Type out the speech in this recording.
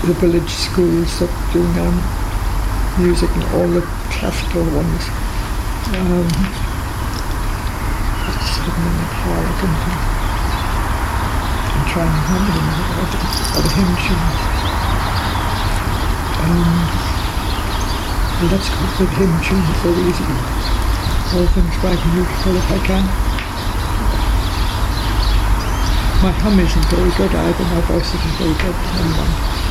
the village schools that doing music and all the classical ones. It's sort of in the park and I'm trying to remember them all the hymn tunes. Well, let's go with hymn tunes so easy. All things bright and beautiful if I can. My hum isn't very good either, my voice isn't very good.